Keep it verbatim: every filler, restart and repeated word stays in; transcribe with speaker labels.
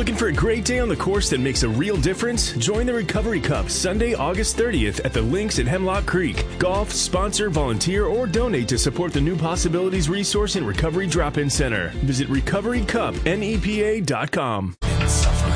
Speaker 1: Looking for a great day on the course that makes a real difference? Join the Recovery Cup Sunday, August thirtieth at the Links at Hemlock Creek. Golf, sponsor, volunteer, or donate to support the New Possibilities Resource and Recovery Drop-In Center. Visit recovery cup nepa dot com.